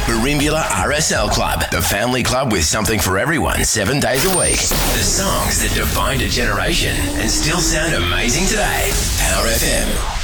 Merimbula RSL Club, the family club with something for everyone 7 days a week. The songs that defined a generation and still sound amazing today. Power FM.